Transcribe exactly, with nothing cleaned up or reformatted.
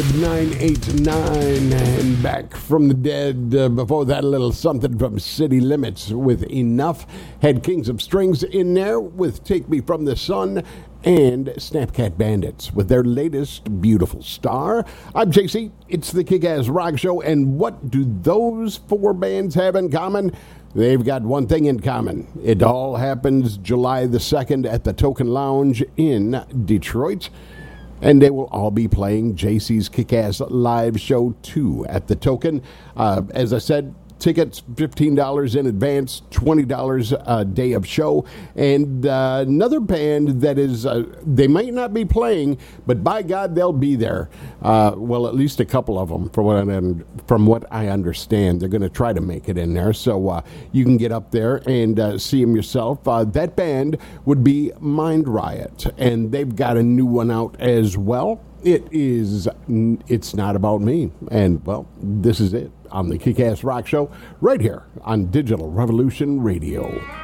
nine eight nine, and back from the dead. Uh, before that, a little something from City Limits with Enough. Had Kings of Strings in there with Take Me From the Sun, and Snapcat Bandits with their latest Beautiful Star. I'm J C. It's the Kick-Ass Rock Show, and what do those four bands have in common? They've got one thing in common. It all happens July the second at the Token Lounge in Detroit. And they will all be playing J C's Kick-Ass Live Show two at the Token. Uh, as I said, tickets fifteen dollars in advance, twenty dollars a day of show. And uh, another band that is, uh, they might not be playing, but by God, they'll be there. Uh, well, at least a couple of them, from what I, from what I understand. They're going to try to make it in there. So uh, you can get up there and uh, see them yourself. Uh, that band would be Mind Riot, and they've got a new one out as well. It is, It's Not About Me. And, well, this is it on the Kick-Ass Rock Show right here on Digital Revolution Radio.